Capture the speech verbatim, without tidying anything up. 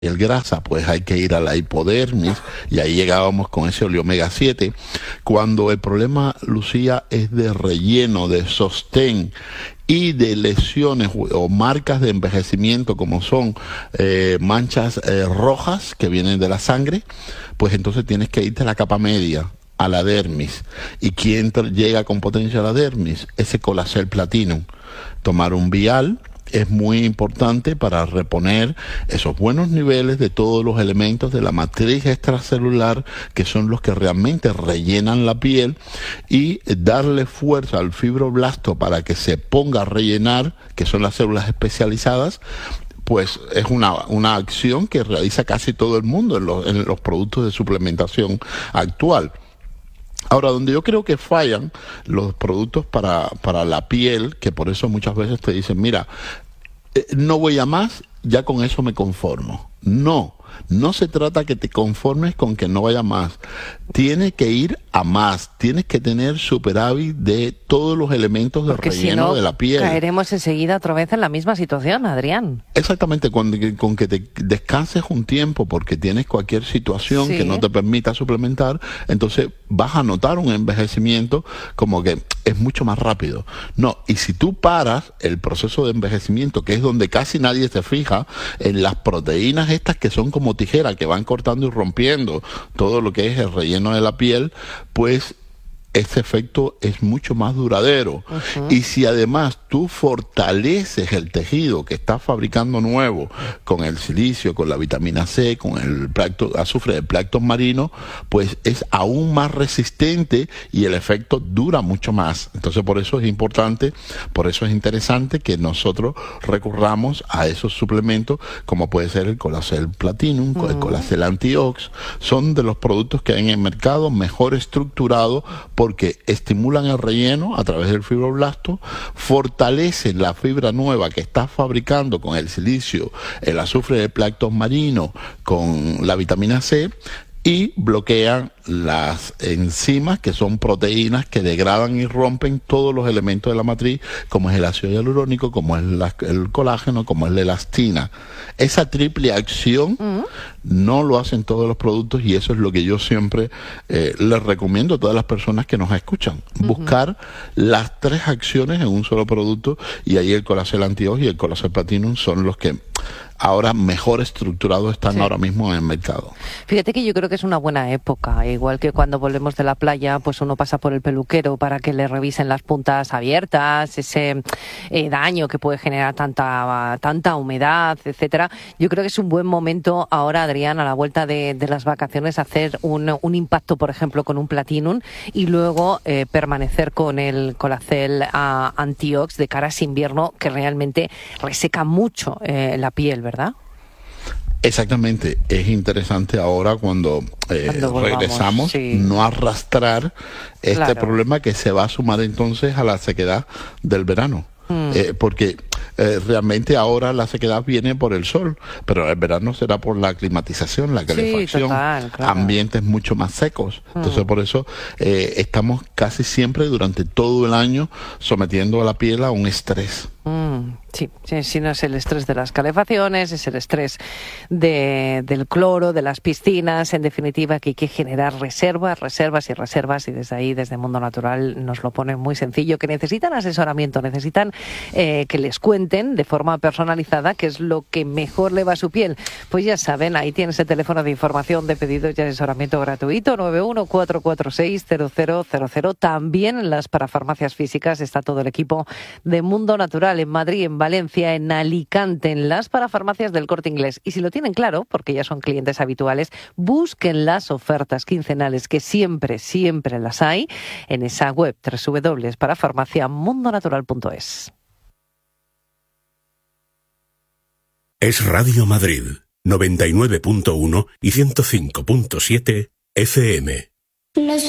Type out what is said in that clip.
el grasa, pues hay que ir a la hipodermis y ahí llegábamos con ese oleomega siete. Cuando el problema, Lucía, es de relleno, de sostén y de lesiones o marcas de envejecimiento como son eh, manchas eh, rojas que vienen de la sangre, pues entonces tienes que irte a la capa media, a la dermis. ¿Y quién llega con potencia a la dermis? Ese Colacel Platinum. Tomar un vial es muy importante para reponer esos buenos niveles de todos los elementos de la matriz extracelular, que son los que realmente rellenan la piel, y darle fuerza al fibroblasto para que se ponga a rellenar, que son las células especializadas. Pues es una, una acción que realiza casi todo el mundo en los, en los productos de suplementación actual. Ahora, donde yo creo que fallan los productos para, para la piel, que por eso muchas veces te dicen, mira, eh, no voy a más, ya con eso me conformo. No, no se trata que te conformes con que no vaya más. Tienes que ir a más, tienes que tener superávit de todos los elementos de relleno si no, de la piel. Caeremos enseguida otra vez en la misma situación, Adrián. Exactamente, con, con que te descanses un tiempo porque tienes cualquier situación sí. que no te permita suplementar, entonces vas a notar un envejecimiento como que es mucho más rápido. No, y si tú paras el proceso de envejecimiento, que es donde casi nadie se fija, en las proteínas estas que son como tijeras, que van cortando y rompiendo todo lo que es el relleno de la piel, pues ese efecto es mucho más duradero. Uh-huh. Y si además tú fortaleces el tejido que estás fabricando nuevo con el silicio, con la vitamina C, con el plancton, azufre del plancton marino, pues es aún más resistente y el efecto dura mucho más. Entonces por eso es importante, por eso es interesante que nosotros recurramos a esos suplementos, como puede ser el Colacel Platinum, uh-huh. el Colacel Antiox. Son de los productos que hay en el mercado mejor estructurados, porque estimulan el relleno a través del fibroblasto, fortalecen la fibra nueva que estás fabricando con el silicio, el azufre del plancton marino, con la vitamina C, y bloquean las enzimas, que son proteínas que degradan y rompen todos los elementos de la matriz, como es el ácido hialurónico, como es la, el colágeno, como es la elastina. Esa triple acción uh-huh. no lo hacen todos los productos, y eso es lo que yo siempre eh, les recomiendo a todas las personas que nos escuchan. Uh-huh. Buscar las tres acciones en un solo producto, y ahí el Colacel Antiox y el Colacel Platinum son los que ahora mejor estructurados están sí. ahora mismo en el mercado. Fíjate que yo creo que es una buena época, igual que cuando volvemos de la playa, pues uno pasa por el peluquero para que le revisen las puntas abiertas, ese eh, daño que puede generar tanta tanta humedad, etcétera. Yo creo que es un buen momento ahora, Adrián, a la vuelta de, de las vacaciones, hacer un, un impacto, por ejemplo, con un Platinum, y luego eh, permanecer con el Colacel uh, Antiox de cara a ese invierno, que realmente reseca mucho eh, la piel, ¿verdad? ¿verdad? Exactamente, es interesante ahora cuando, eh, cuando volvamos, regresamos, sí. no arrastrar este claro. problema que se va a sumar entonces a la sequedad del verano. Mm. Eh, porque eh, realmente ahora la sequedad viene por el sol, pero el verano será por la climatización, la calefacción, sí, total, claro. ambientes mucho más secos. Mm. Entonces por eso eh, estamos casi siempre durante todo el año sometiendo a la piel a un estrés. Mm, sí, sí, sí, no es el estrés de las calefacciones, es el estrés de, del cloro, de las piscinas, en definitiva, que hay que generar reservas, reservas y reservas, y desde ahí, desde Mundo Natural, nos lo ponen muy sencillo, que necesitan asesoramiento, necesitan eh, que les cuenten de forma personalizada qué es lo que mejor le va a su piel. Pues ya saben, ahí tienes el teléfono de información, de pedidos y asesoramiento gratuito, nueve uno cuatro cuatro seis cero cero cero cero. También en las parafarmacias físicas está todo el equipo de Mundo Natural, en Madrid, en Valencia, en Alicante, en las parafarmacias del Corte Inglés. Y si lo tienen claro, porque ya son clientes habituales, busquen las ofertas quincenales, que siempre, siempre las hay, en esa web doble u doble u doble u punto parafarmacia mundo natural punto es. Es Radio Madrid, noventa y nueve punto uno y ciento cinco punto siete F M.